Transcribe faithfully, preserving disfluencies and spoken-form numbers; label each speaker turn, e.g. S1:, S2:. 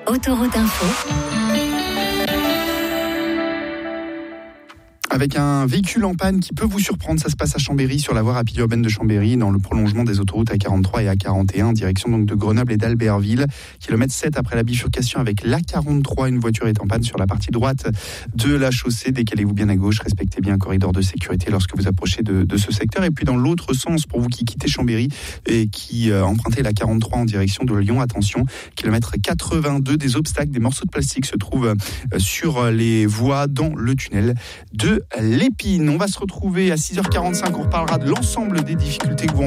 S1: Autoroute Info.
S2: Avec un véhicule en panne qui peut vous surprendre, ça se passe à Chambéry, sur la voie rapide urbaine de Chambéry, dans le prolongement des autoroutes A quarante-trois et A quarante et un, en direction donc de Grenoble et d'Albertville. Kilomètre sept après la bifurcation avec l'A quarante-trois, une voiture est en panne sur la partie droite de la chaussée. Décalez-vous bien à gauche, respectez bien un corridor de sécurité lorsque vous approchez de, de ce secteur. Et puis dans l'autre sens, pour vous qui quittez Chambéry et qui euh, empruntez l'A quarante-trois en direction de Lyon, attention, kilomètre quatre-vingt-deux, des obstacles, des morceaux de plastique se trouvent euh, sur les voies dans le tunnel de l'Épine. On va se retrouver à six heures quarante-cinq, on reparlera de l'ensemble des difficultés que vous